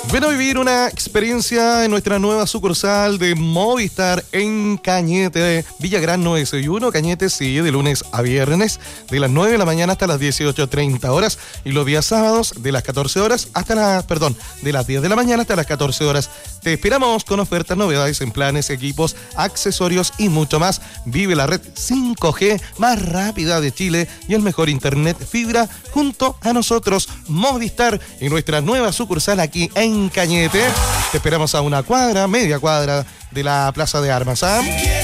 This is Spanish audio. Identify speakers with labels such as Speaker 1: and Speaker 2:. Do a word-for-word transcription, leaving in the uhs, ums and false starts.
Speaker 1: Ven a vivir una experiencia en nuestra nueva sucursal de Movistar en Cañete, Villagrán novecientos sesenta y uno. Cañete sigue de lunes a viernes, de las nueve de la mañana hasta las dieciocho treinta horas, y los días sábados de las catorce horas hasta las, perdón, de las diez de la mañana hasta las catorce horas. Te esperamos con ofertas, novedades en planes, equipos, accesorios y mucho más. Vive la red cinco G más rápida de Chile y el mejor internet fibra junto a nosotros, Movistar, en nuestra nueva sucursal aquí en Cañete. Te esperamos a una cuadra, media cuadra de la Plaza de Armas, ¿ah?